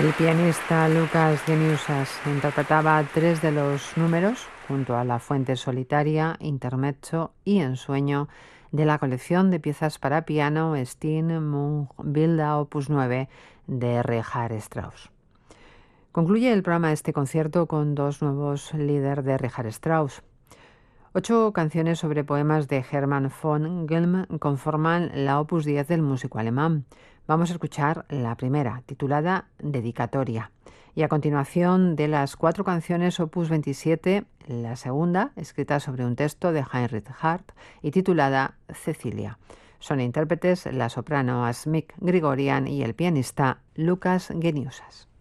El pianista Lucas Geniusas interpretaba 3 de los números, junto a la Fuente Solitaria, Intermezzo y Ensueño, de la colección de piezas para piano Steen Mung Bilda Opus 9 de Richard Strauss. Concluye el programa de este concierto con 2 nuevos Lieder de Richard Strauss. 8 canciones sobre poemas de Hermann von Gelm conforman la Opus 10 del músico alemán. Vamos a escuchar la primera, titulada Dedicatoria. Y a continuación, de las 4 canciones Opus 27, la segunda, escrita sobre un texto de Heinrich Hart y titulada Cecilia. Son intérpretes la soprano Asmik Grigorian y el pianista Lucas Geniusas.